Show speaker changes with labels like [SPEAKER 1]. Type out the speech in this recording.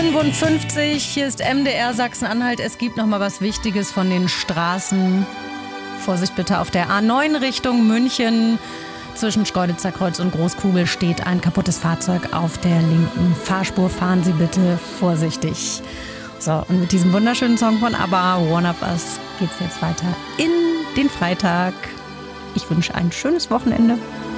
[SPEAKER 1] 8:55 Uhr, hier ist MDR Sachsen-Anhalt. Es gibt noch mal was Wichtiges von den Straßen. Vorsicht bitte auf der A9 Richtung München. Zwischen Schkeuditzer Kreuz und Großkugel steht ein kaputtes Fahrzeug auf der linken Fahrspur. Fahren Sie bitte vorsichtig. So, und mit diesem wunderschönen Song von ABBA, One of Us, geht's jetzt weiter in den Freitag. Ich wünsche ein schönes Wochenende.